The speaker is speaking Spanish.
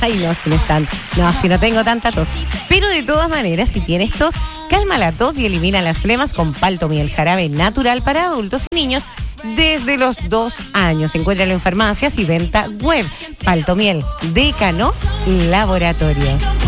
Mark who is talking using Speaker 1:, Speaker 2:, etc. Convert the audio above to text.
Speaker 1: Ay, no, si no tengo tanta tos. Pero de todas maneras, si tienes tos, calma la tos y elimina las flemas con Paltomiel, jarabe natural para adultos y niños desde los 2 años. Encuéntralo en farmacias y venta web. Paltomiel, Decano Laboratorio.